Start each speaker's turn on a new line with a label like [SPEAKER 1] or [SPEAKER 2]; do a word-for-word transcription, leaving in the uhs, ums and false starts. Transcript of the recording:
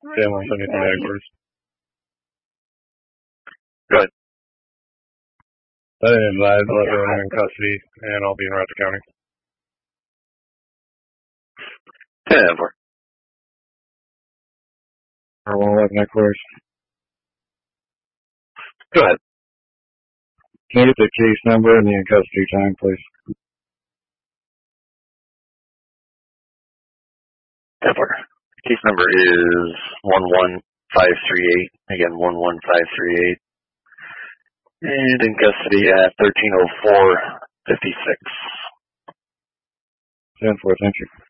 [SPEAKER 1] ten one seventy-three headquarters.
[SPEAKER 2] Go ahead.
[SPEAKER 1] I didn't advise I left everyone in custody, and I'll be in Roger County.
[SPEAKER 2] ten four.
[SPEAKER 1] R one eleven headquarters.
[SPEAKER 2] Go ahead.
[SPEAKER 1] Can I get the case number and the in custody time, please?
[SPEAKER 2] ten four. Case number is one one five three eight. Again, one one five three eight. And in custody at thirteen oh four fifty-six.
[SPEAKER 1] ten four, thank you.